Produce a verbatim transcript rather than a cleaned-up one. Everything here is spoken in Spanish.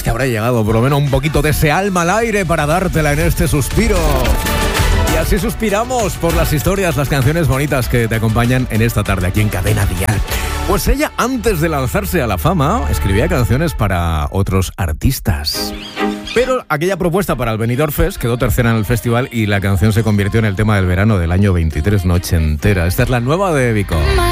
te habrá llegado por lo menos un poquito de ese alma al aire para dártela en este suspiro. Y así suspiramos por las historias, las canciones bonitas que te acompañan en esta tarde aquí en Cadena Dial. Pues ella, antes de lanzarse a la fama, escribía canciones para otros artistas. Pero aquella propuesta para el Benidorm Fest quedó tercera en el festival y la canción se convirtió en el tema del verano del año veintitrés, Noche Entera. Esta es la nueva de Vico.